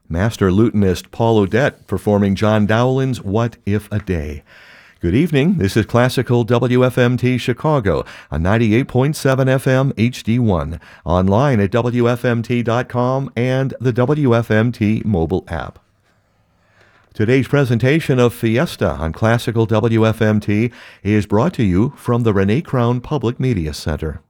Master lutenist Paul Odette performing John Dowland's What If a Day. Good evening. This is Classical WFMT Chicago on 98.7 FM HD1, online at WFMT.com and the WFMT mobile app. Today's presentation of Fiesta on Classical WFMT is brought to you from the Renee Crown Public Media Center.